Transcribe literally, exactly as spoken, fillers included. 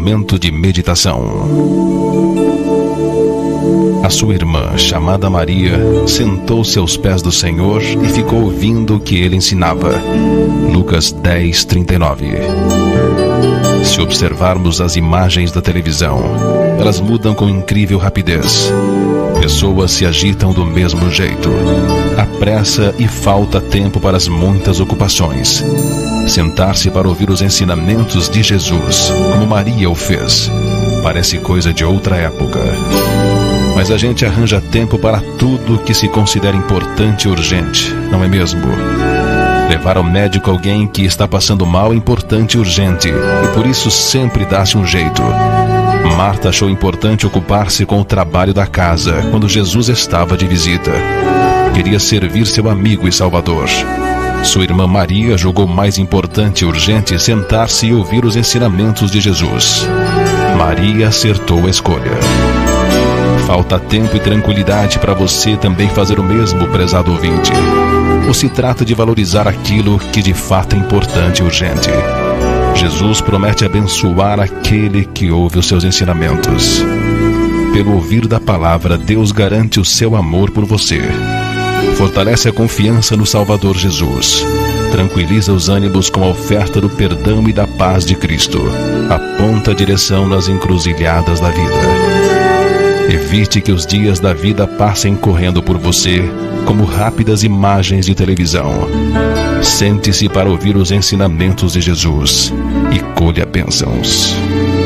momento de meditação. A sua irmã, chamada Maria, sentou-se aos pés do Senhor e ficou ouvindo o que ele ensinava. Lucas dez, trinta e nove. Se observarmos as imagens da televisão, elas mudam com incrível rapidez. Pessoas se agitam do mesmo jeito. Há pressa e falta tempo para as muitas ocupações. Sentar-se para ouvir os ensinamentos de Jesus, como Maria o fez, parece coisa de outra época. Mas a gente arranja tempo para tudo que se considera importante e urgente, não é mesmo? Levar ao médico alguém que está passando mal é importante e urgente, e por isso sempre dá-se um jeito. Marta achou importante ocupar-se com o trabalho da casa quando Jesus estava de visita. Queria servir seu amigo e salvador. Sua irmã Maria julgou mais importante e urgente sentar-se e ouvir os ensinamentos de Jesus. Maria acertou a escolha. Falta tempo e tranquilidade para você também fazer o mesmo, prezado ouvinte? Ou se trata de valorizar aquilo que de fato é importante e urgente? Jesus promete abençoar aquele que ouve os seus ensinamentos. Pelo ouvir da palavra, Deus garante o seu amor por você. Fortalece a confiança no Salvador Jesus. Tranquiliza os ânimos com a oferta do perdão e da paz de Cristo. Aponta a direção nas encruzilhadas da vida. Evite que os dias da vida passem correndo por você como rápidas imagens de televisão. Sente-se para ouvir os ensinamentos de Jesus e colha bênçãos.